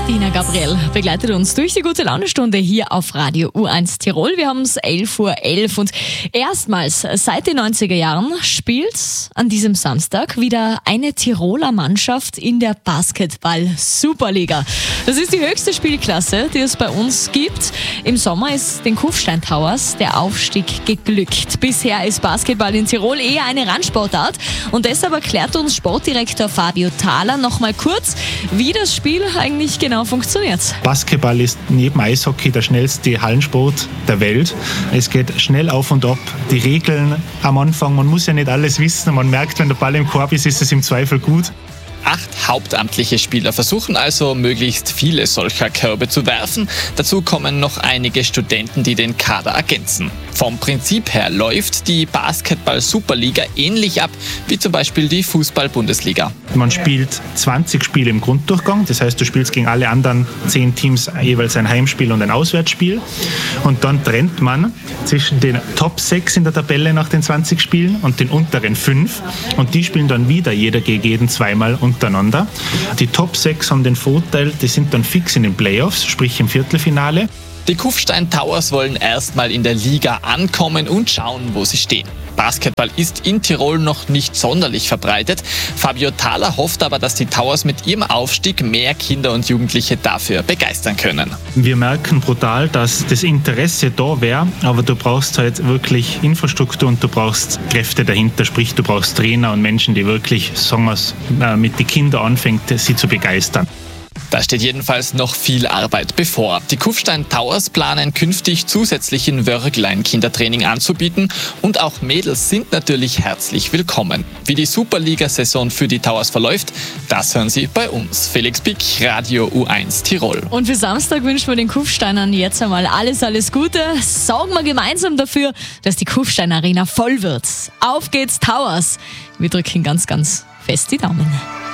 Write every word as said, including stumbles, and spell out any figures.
Dina Gabriel begleitet uns durch die gute Laune-Stunde hier auf Radio U eins Tirol. Wir haben es elf Uhr elf und erstmals seit den neunziger Jahren spielt an diesem Samstag wieder eine Tiroler Mannschaft in der Basketball-Superliga. Das ist die höchste Spielklasse, die es bei uns gibt. Im Sommer ist den Kufstein Towers der Aufstieg geglückt. Bisher ist Basketball in Tirol eher eine Randsportart und deshalb erklärt uns Sportdirektor Fabio Thaler noch mal kurz, wie das Spiel eigentlich genau funktioniert. Basketball ist neben Eishockey der schnellste Hallensport der Welt. Es geht schnell auf und ab. Die Regeln am Anfang, man muss ja nicht alles wissen. Man merkt, wenn der Ball im Korb ist, ist es im Zweifel gut. Acht hauptamtliche Spieler versuchen also, möglichst viele solcher Körbe zu werfen. Dazu kommen noch einige Studenten, die den Kader ergänzen. Vom Prinzip her läuft die Basketball-Superliga ähnlich ab wie zum Beispiel die Fußball-Bundesliga. Man spielt zwanzig Spiele im Grunddurchgang. Das heißt, du spielst gegen alle anderen zehn Teams jeweils ein Heimspiel und ein Auswärtsspiel. Und dann trennt man zwischen den Top sechs in der Tabelle nach den zwanzig Spielen und den unteren fünf. Und die spielen dann wieder jeder gegen jeden zweimal untereinander. Die Top sechs haben den Vorteil, die sind dann fix in den Playoffs, sprich im Viertelfinale. Die Kufstein Towers wollen erstmal in der Liga ankommen und schauen, wo sie stehen. Basketball ist in Tirol noch nicht sonderlich verbreitet. Fabio Thaler hofft aber, dass die Towers mit ihrem Aufstieg mehr Kinder und Jugendliche dafür begeistern können. Wir merken brutal, dass das Interesse da wäre, aber du brauchst halt wirklich Infrastruktur und du brauchst Kräfte dahinter, sprich du brauchst Trainer und Menschen, die wirklich, sagen wir es, mit den Kindern anfängt, sie zu begeistern. Da steht jedenfalls noch viel Arbeit bevor. Die Kufstein Towers planen künftig zusätzlich in Wörglein Kindertraining anzubieten und auch Mädels sind natürlich herzlich willkommen. Wie die Superliga-Saison für die Towers verläuft, das hören Sie bei uns. Felix Pick, Radio U eins Tirol. Und für Samstag wünschen wir den Kufsteinern jetzt einmal alles, alles Gute. Sorgen wir gemeinsam dafür, dass die Kufstein Arena voll wird. Auf geht's, Towers! Wir drücken ganz, ganz fest die Daumen.